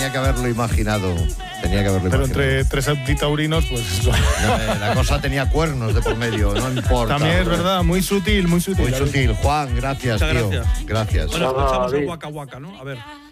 tenía que haberlo imaginado. Pero entre tres antitaurinos, pues... La cosa tenía cuernos de por medio, no importa. También es verdad, muy sutil. Muy sutil. Juan, gracias, Muchas tío. Gracias. Gracias. Bueno, escuchamos el Waka Waka, ¿no? A ver.